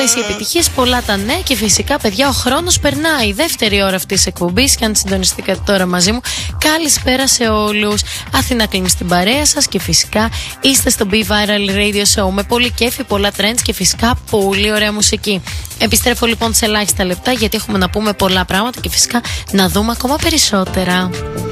Πολλές οι επιτυχίες, πολλά τα νέα και φυσικά, παιδιά, ο χρόνος περνάει. Δεύτερη ώρα αυτής της εκπομπής και αν συντονιστήκατε τώρα μαζί μου, καλησπέρα σε όλους. Αθηνά κλείνει στην παρέα σας και φυσικά είστε στο Be Viral Radio Show με πολύ κέφι, πολλά trends και φυσικά πολύ ωραία μουσική. Επιστρέφω λοιπόν σε ελάχιστα λεπτά γιατί έχουμε να πούμε πολλά πράγματα και φυσικά να δούμε ακόμα περισσότερα.